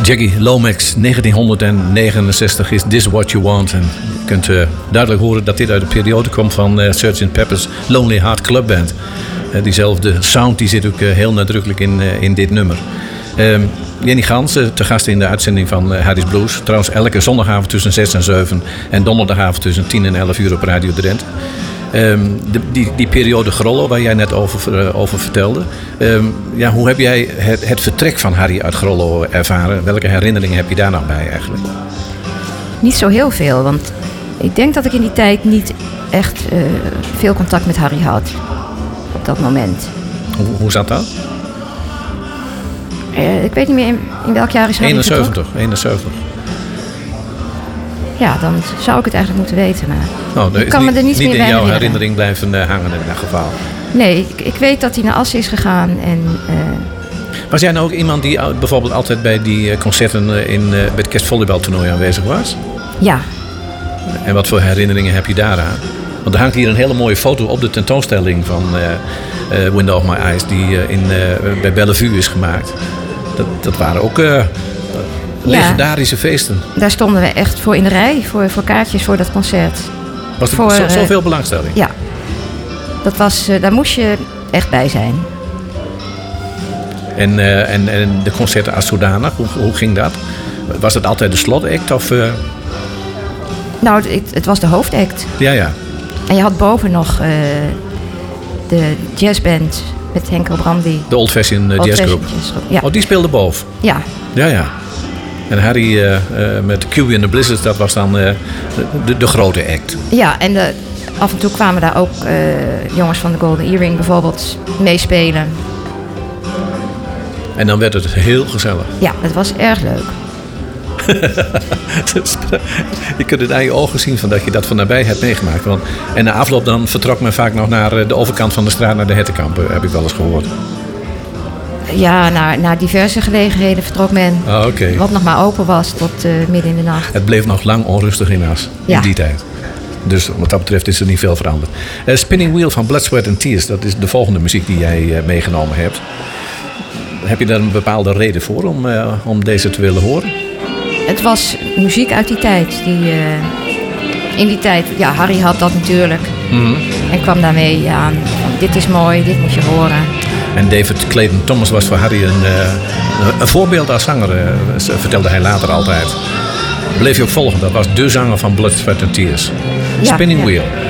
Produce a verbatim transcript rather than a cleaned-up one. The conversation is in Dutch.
Jackie Lomax, negentienhonderdnegenenzestig is This What You Want. En je kunt uh, duidelijk horen dat dit uit de periode komt van uh, sergeant Pepper's Lonely Heart Club Band. Uh, diezelfde sound die zit ook uh, heel nadrukkelijk in, uh, in dit nummer. Uh, Jenny Gans, uh, te gast in de uitzending van uh, Harry's Blues. Trouwens elke zondagavond tussen zes en zeven en donderdagavond tussen tien en elf uur op Radio Drenthe. Um, de, die, die periode Grollo, waar jij net over, uh, over vertelde. Um, ja, hoe heb jij het, het vertrek van Harry uit Grollo ervaren? Welke herinneringen heb je daar nog bij eigenlijk? Niet zo heel veel, want ik denk dat ik in die tijd niet echt uh, veel contact met Harry had. Op dat moment. Hoe, hoe zat dat? Uh, ik weet niet meer in, in welk jaar is Harry eenenzeventig, eenenzeventig. Ja, dan zou ik het eigenlijk moeten weten. Maar oh, ik kan niet, me er niet, niet meer in bij jouw herinneren. herinnering blijven uh, hangen in dat geval. Nee, ik, ik weet dat hij naar Assen is gegaan. En, uh... Was jij nou ook iemand die bijvoorbeeld altijd bij die concerten in, uh, bij het kerstvolleybaltoernooi aanwezig was? Ja. En wat voor herinneringen heb je daaraan? Want er hangt hier een hele mooie foto op de tentoonstelling van uh, uh, Window of My Eyes die uh, in, uh, bij Bellevue is gemaakt. Dat, dat waren ook uh, legendarische ja, feesten. Daar stonden we echt voor in de rij, voor, voor kaartjes voor dat concert. Was er voor, zo, zoveel belangstelling? Ja. Dat was, uh, daar moest je echt bij zijn. En, uh, en, en de concerten als zodanig, hoe, hoe ging dat? Was het altijd de slotact of... Uh... Nou, het, het was de hoofdact. Ja, ja. En je had boven nog uh, de jazzband met Henkel Brandy. De Old Fashion uh, Jazzgroep. Ja. Oh, die speelde boven? Ja. Ja, ja. En Harry uh, uh, met Q and the Blizzards, dat was dan uh, de, de grote act. Ja, en de, af en toe kwamen daar ook uh, jongens van de Golden Earring bijvoorbeeld meespelen. En dan werd het heel gezellig. Ja, het was erg leuk. Je kunt het aan je ogen zien van dat je dat van nabij hebt meegemaakt. Want, en na afloop dan vertrok men vaak nog naar de overkant van de straat, naar de Hertenkamp, heb ik wel eens gehoord. Ja, naar, naar diverse gelegenheden vertrok men. Ah, okay. Wat nog maar open was tot uh, midden in de nacht. Het bleef nog lang onrustig in As, ja. in die tijd. Dus wat dat betreft is er niet veel veranderd. Uh, Spinning Wheel van Blood, Sweat and Tears, dat is de volgende muziek die jij uh, meegenomen hebt. Heb je daar een bepaalde reden voor om, uh, om deze te willen horen? Het was muziek uit die tijd. Die, uh, in die tijd, ja, Harry had dat natuurlijk. Mm-hmm. En kwam daarmee aan. Van, dit is mooi, dit moet je horen. En David Clayton Thomas was voor Harry een, uh, een voorbeeld als zanger, uh, vertelde hij later altijd. Bleef je ook volgen, dat was de zanger van Blood, Sweat and Tears. Ja, Spinning ja. Wheel.